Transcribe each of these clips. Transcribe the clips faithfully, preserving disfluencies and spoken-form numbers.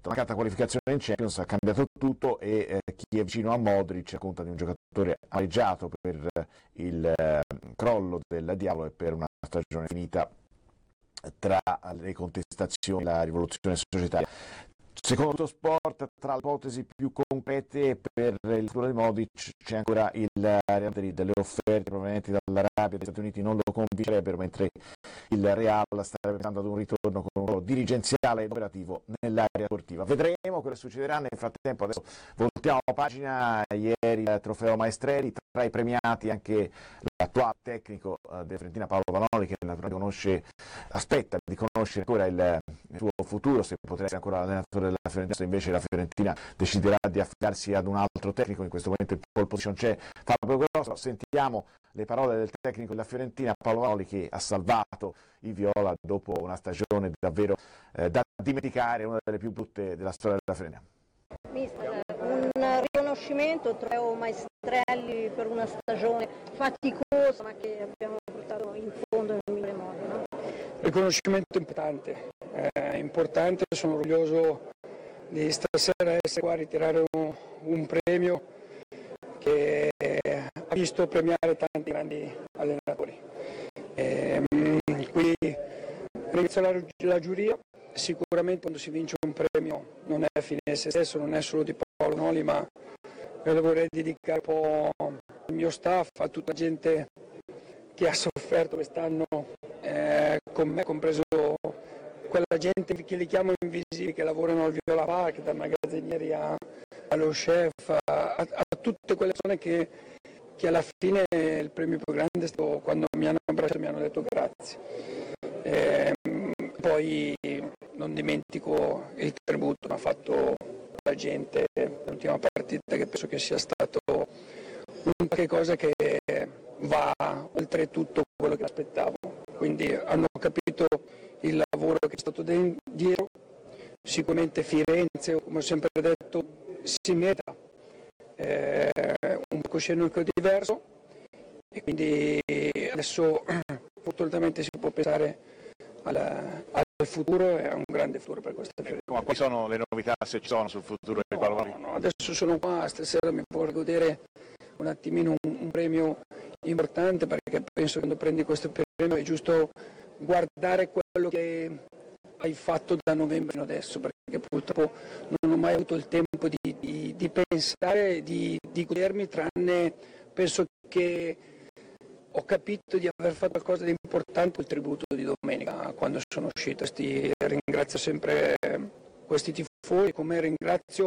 La mancata qualificazione in Champions ha cambiato tutto e eh, chi è vicino a Modric racconta di un giocatore amareggiato per il eh, crollo del Diavolo e per una stagione finita tra le contestazioni e la rivoluzione societaria. Secondo Sport, tra le ipotesi più concrete per il futuro di Modric c'è ancora il Real Madrid. Le offerte provenienti dall'Arabia e dagli Stati Uniti non lo convincerebbero, mentre il Real starebbe pensando ad un ritorno con un ruolo dirigenziale ed operativo nell'area sportiva. Vedremo cosa succederà. Nel frattempo adesso voltiamo pagina. Ieri il trofeo Maestrelli, tra i premiati anche l'attuale tecnico della Fiorentina Paolo Vanoli, che naturalmente conosce, aspetta di conoscere ancora il, il suo futuro, se potrà essere ancora allenatore della Fiorentina, se invece la Fiorentina deciderà di affidarsi ad un altro tecnico. In questo momento in pole position c'è Fabio Grosso. Sentiamo le parole del tecnico della Fiorentina Paolo Vanoli, che ha salvato i viola dopo una stagione davvero eh, da dimenticare, una delle più brutte della storia della Fiorentina. Mister, un riconoscimento, trofeo Maestrelli per una stagione faticosa ma che abbiamo portato in fondo nel migliore modo, no? Riconoscimento importante, eh, importante, sono orgoglioso di stasera essere qua a ritirare un, un premio che ha visto premiare tanti grandi allenatori. E, qui ringrazio la, la giuria. Sicuramente quando si vince un premio non è fine a se stesso, non è solo di Paolo Vanoli, ma io vorrei dedicare un po' al mio staff, a tutta la gente che ha sofferto quest'anno eh, con me, compreso quella gente che li chiamo invisibili, che lavorano al Viola Park, dal magazzinieri a, allo chef, a, a tutte quelle persone che, che alla fine il premio più grande è stato quando mi hanno abbracciato e mi hanno detto grazie. Eh, poi non dimentico il tributo che ha fatto la gente nell'ultima partita, che penso che sia stato un qualcosa che va oltre tutto quello che aspettavo. Quindi hanno capito il lavoro che è stato dietro. Sicuramente Firenze, come ho sempre detto, si merita eh, un palcoscenico diverso, e quindi adesso fortunatamente si può pensare al, al futuro, e a un grande futuro per questa Fiorentina. Quali sono le novità, se ci sono, sul futuro di Paolo Vanoli? No, no, adesso sono qua, stasera mi vorrei godere un attimino un, un premio importante, perché penso che quando prendi questo premio è giusto guardare quello che hai fatto da novembre fino adesso, perché purtroppo non ho mai avuto il tempo di, di, di pensare, di, di godermi, tranne penso che ho capito di aver fatto qualcosa di importante il tributo di domenica quando sono uscito. Sti, ringrazio sempre questi tifosi, come ringrazio,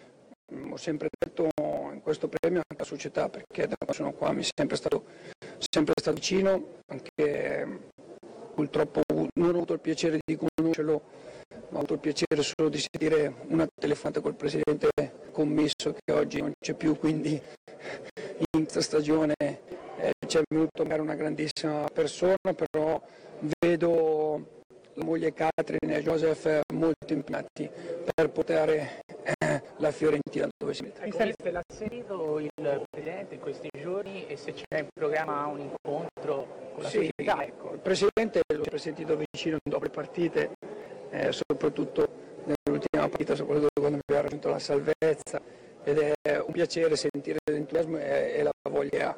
ho sempre detto, in questo premio anche la società, perché da quando sono qua mi è sempre stato, sempre stato vicino, anche purtroppo non ho avuto il piacere di conoscerlo, ma ho avuto il piacere solo di sentire una telefonata col presidente commesso, che oggi non c'è più, quindi in questa stagione eh, ci è venuto magari una grandissima persona, però vedo la moglie Catherine e Joseph molto impegnati per portare eh, la Fiorentina dove si mette. Mister, l'ha sentito il Presidente in questi giorni, e se c'è in programma un incontro con la sì, società? Ecco. Il Presidente l'ho sempre sentito vicino dopo le partite, eh, soprattutto nell'ultima partita, soprattutto quando abbiamo raggiunto la salvezza, ed è un piacere sentire l'entusiasmo e, e la voglia.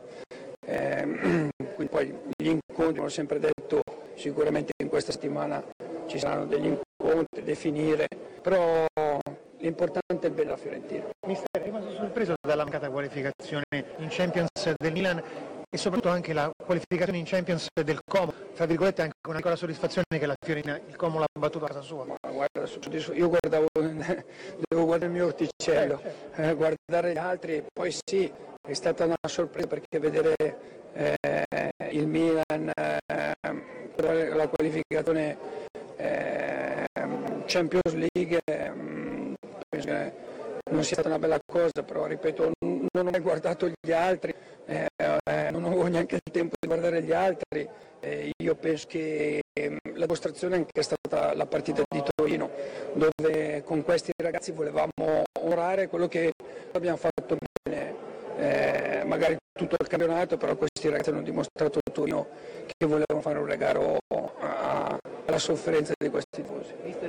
Eh, quindi poi gli incontri, come ho sempre detto, sicuramente in questa settimana ci saranno degli incontri, definire, però l'importante è il bene della Fiorentina. Mister, è rimasto sorpreso dalla mancata qualificazione in Champions del Milan e soprattutto anche la qualificazione in Champions del Como, tra virgolette anche una piccola soddisfazione che la Fiorentina, il Como l'ha battuto a casa sua. Ma guarda, io guardavo, devo guardare il mio orticello, eh, guardare gli altri, poi sì, è stata una sorpresa, perché vedere eh, il Milan, eh, la qualificazione eh, Champions League, eh, penso che non sia stata una bella cosa, però ripeto, non ho mai guardato gli altri, eh, eh, non avevo neanche il tempo di guardare gli altri, eh, io penso che eh, la dimostrazione anche è stata la partita di Torino, dove con questi ragazzi volevamo onorare quello che abbiamo fatto bene, eh, magari tutto il campionato, però questi ragazzi hanno dimostrato a Torino che volevano fare un regalo a, alla sofferenza di questi tifosi.